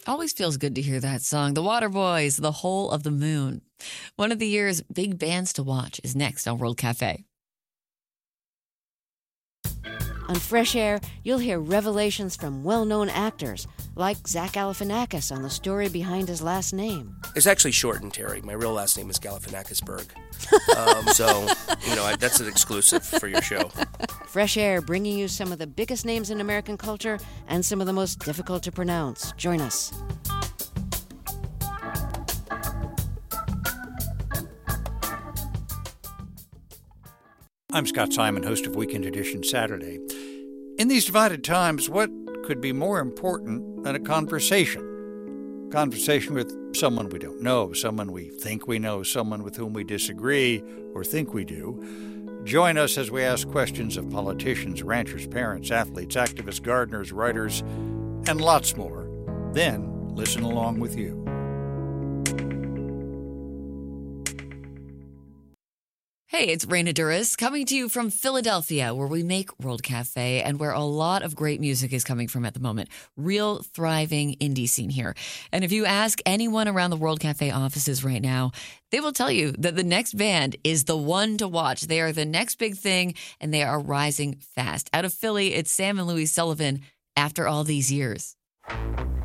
Always feels good to hear that song. The Waterboys, The Whole of the Moon. One of the year's big bands to watch is next on World Cafe. On Fresh Air, you'll hear revelations from well-known actors, like Zach Galifianakis on the story behind his last name. It's actually shortened, Terry. My real last name is Galifianakisberg. That's an exclusive for your show. Fresh Air, bringing you some of the biggest names in American culture and some of the most difficult to pronounce. Join us. I'm Scott Simon, host of Weekend Edition Saturday. In these divided times, what could be more important than a conversation? Conversation with someone we don't know, someone we think we know, someone with whom we disagree or think we do. Join us as we ask questions of politicians, ranchers, parents, athletes, activists, gardeners, writers, and lots more. Then listen along with you. Hey, it's Raina Duras coming to you from Philadelphia, where we make World Cafe and where a lot of great music is coming from at the moment. Real thriving indie scene here. And if you ask anyone around the World Cafe offices right now, they will tell you that the next band is the one to watch. They are the next big thing, and they are rising fast. Out of Philly, it's Sam and Louis Sullivan after all these years.